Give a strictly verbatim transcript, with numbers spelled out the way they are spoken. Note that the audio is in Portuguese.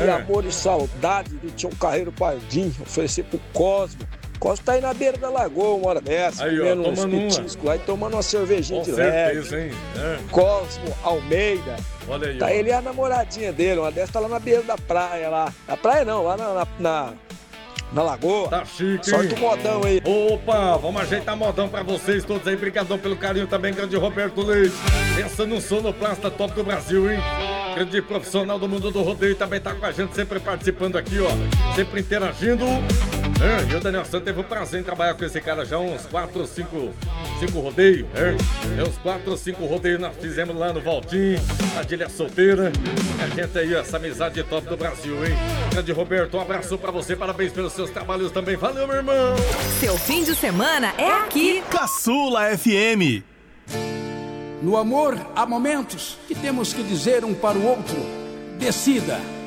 aí, É. amor e saudade do Tião Carreiro Pardim, oferecer pro Cosmo. Cosmo tá aí na beira da lagoa uma hora dessa, Aí, ó, comendo uns tomando uma. petiscos lá e tomando uma cervejinha Com de certeza, leve. hein? É. Cosmo Almeida. Olha aí, Tá ó. ele e a namoradinha dele, uma dessa tá lá na beira da praia lá. Na praia não, lá na, na, na, na lagoa. Tá chique, Sorte hein? o modão aí. Opa, vamos ajeitar modão pra vocês todos aí. Brigadão pelo carinho também, grande Roberto Leite. Pensa no sonoplasta top do Brasil, hein? Grande profissional do mundo do rodeio também tá com a gente, sempre participando aqui, ó. Sempre interagindo. É, e o Daniel Santos teve o prazer em trabalhar com esse cara já uns quatro, cinco rodeios. É, é uns quatro, cinco rodeios nós fizemos lá no Valtim, a Dília Solteira. E a gente aí, essa amizade top do Brasil, hein? Grande Roberto, um abraço pra você, parabéns pelos seus trabalhos também. Valeu, meu irmão! Seu fim de semana é aqui. Caçula F M. No amor, há momentos que temos que dizer um para o outro: decida.